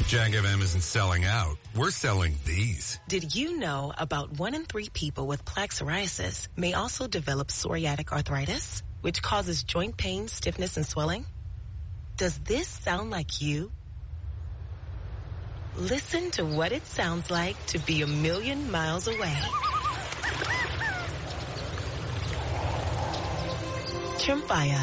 Jag FM isn't selling out. We're selling these. Did you know about 1 in 3 people with plaque psoriasis may also develop psoriatic arthritis, which causes joint pain, stiffness, and swelling? Does this sound like you? Listen to what it sounds like to be a million miles away. Tremfya